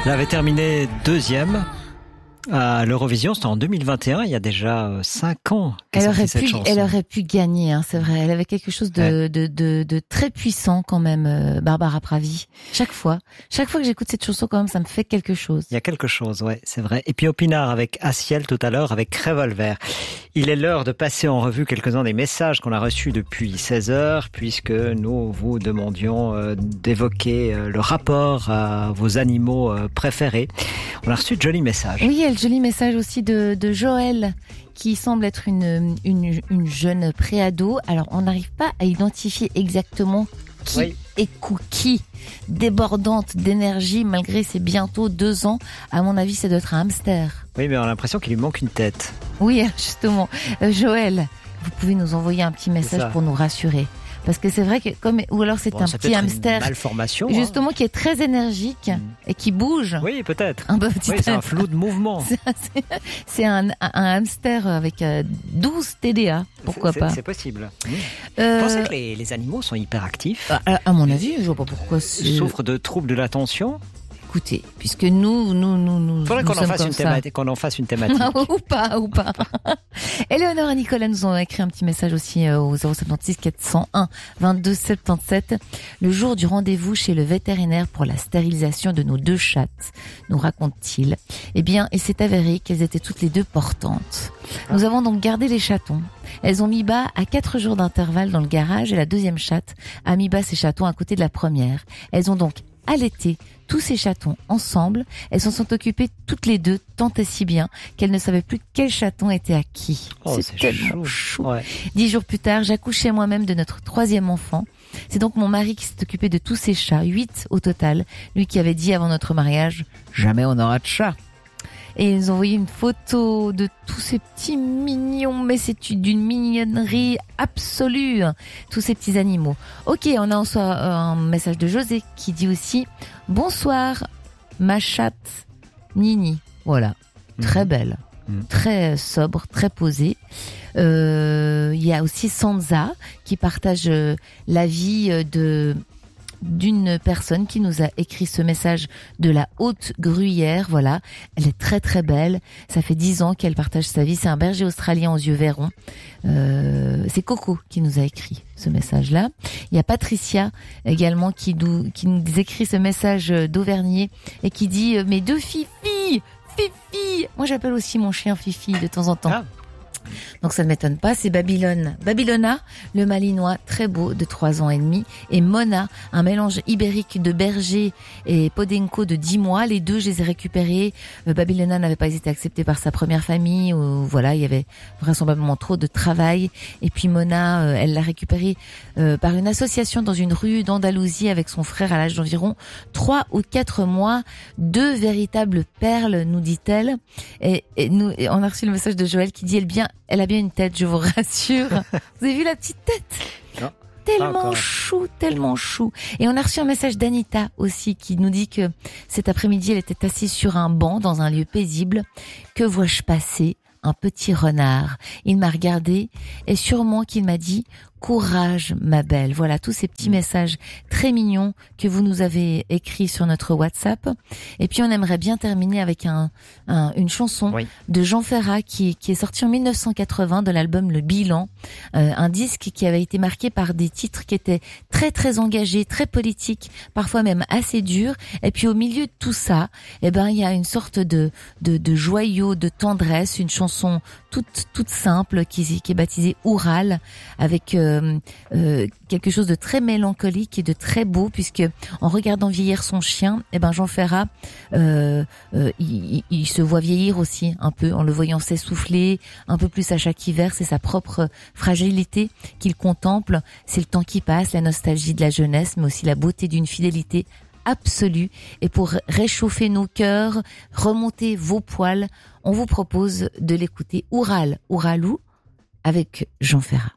Elle avait terminé deuxième à l'Eurovision, c'était en 2021, il y a déjà 5 ans qu'elle sortit cette chanson. Elle aurait pu gagner, hein, c'est vrai. Elle avait quelque chose de très puissant quand même, Barbara Pravi. Chaque fois que j'écoute cette chanson, quand même, ça me fait quelque chose. Il y a quelque chose, ouais, c'est vrai. Et puis Opinard avec Aciel tout à l'heure, avec Revolver. Il est l'heure de passer en revue quelques-uns des messages qu'on a reçus depuis 16 heures, puisque nous vous demandions d'évoquer le rapport à vos animaux préférés. On a reçu de jolis messages. Oui, le joli message aussi de Joël, qui semble être une jeune préado. Alors, on n'arrive pas à identifier exactement qui est Cookie. Débordante d'énergie malgré ses bientôt 2 ans. À mon avis, ça doit être un hamster. Oui, mais on a l'impression qu'il lui manque une tête. Oui, justement. Joël, vous pouvez nous envoyer un petit message pour nous rassurer. Parce que c'est vrai que ou alors c'est un petit hamster, une malformation, justement, qui est très énergique et qui bouge. Oui, peut-être. C'est un flou de mouvement. C'est un hamster avec 12 TDA, pourquoi pas. C'est possible. Vous pensez que les animaux sont hyperactifs ? À mon avis, je vois pas pourquoi. Ils souffrent de troubles de l'attention ? Écoutez, puisque nous faudrait qu'on en fasse une thématique. ou pas. Éléonore et Nicolas nous ont écrit un petit message aussi au 076 401 22 77. Le jour du rendez-vous chez le vétérinaire pour la stérilisation de nos 2 chattes, nous raconte-t-il. Eh bien, et c'est avéré qu'elles étaient toutes les 2 portantes. Nous avons donc gardé les chatons. Elles ont mis bas à 4 jours d'intervalle dans le garage et la deuxième chatte a mis bas ses chatons à côté de la première. Elles ont donc allaité tous ces chatons ensemble. Elles s'en sont occupées toutes les 2 tant et si bien qu'elles ne savaient plus quel chaton était à qui. C'est tellement chou. Ouais. 10 jours plus tard, j'accouchais moi-même de notre 3e enfant. C'est donc mon mari qui s'est occupé de tous ces chats, 8 au total. Lui qui avait dit avant notre mariage, jamais on n'aura de chat. Et ils nous ont envoyé une photo de tous ces petits mignons, mais c'est d'une mignonnerie absolue, tous ces petits animaux. Ok, on a aussi un message de José qui dit aussi « Bonsoir, ma chatte Nini ». Voilà, très belle, très sobre, très posée. Il y a aussi Sansa qui partage l'avis d'une personne qui nous a écrit ce message de la Haute-Gruyère. Voilà, elle est très très belle. Ça fait 10 ans qu'elle partage sa vie. C'est un berger australien aux yeux verrons. C'est Coco qui nous a écrit ce message-là. Il y a Patricia également qui nous écrit ce message d'Auvergnat et qui dit « Mes 2 Fifi !» Moi j'appelle aussi mon chien Fifi de temps en temps. Ah. Donc ça ne m'étonne pas, c'est Babylona, le malinois très beau de 3 ans et demi, et Mona, un mélange ibérique de berger et podenco de 10 mois. Les 2, je les ai récupérés. Babylona n'avait pas été acceptée par sa première famille, où voilà, il y avait vraisemblablement trop de travail. Et puis Mona, elle l'a récupérée par une association dans une rue d'Andalousie avec son frère à l'âge d'environ 3 ou 4 mois. 2 véritables perles, nous dit-elle. Et on a reçu le message de Joël qui dit elle a bien une tête, je vous rassure. Vous avez vu la petite tête ? Non. Tellement chou. Et on a reçu un message d'Anita aussi qui nous dit que cet après-midi, elle était assise sur un banc dans un lieu paisible. Que vois-je passer ? Un petit renard. Il m'a regardé et sûrement qu'il m'a dit « Courage, ma belle ». Voilà, tous ces petits messages très mignons que vous nous avez écrits sur notre WhatsApp. Et puis, on aimerait bien terminer avec une chanson de Jean Ferrat qui est sortie en 1980 de l'album Le Bilan. Un disque qui avait été marqué par des titres qui étaient très, très engagés, très politiques, parfois même assez durs. Et puis, au milieu de tout ça, il y a une sorte de joyau, de tendresse, une chanson toute simple qui est baptisée Oural, avec quelque chose de très mélancolique et de très beau, puisque en regardant vieillir son chien, Jean Ferrat il se voit vieillir aussi un peu en le voyant s'essouffler un peu plus à chaque hiver. C'est sa propre fragilité qu'il contemple, c'est le temps qui passe, la nostalgie de la jeunesse, mais aussi la beauté d'une fidélité absolue. Et pour réchauffer nos cœurs, remonter vos poils, on vous propose de l'écouter Oural, Ouralou avec Jean Ferrat.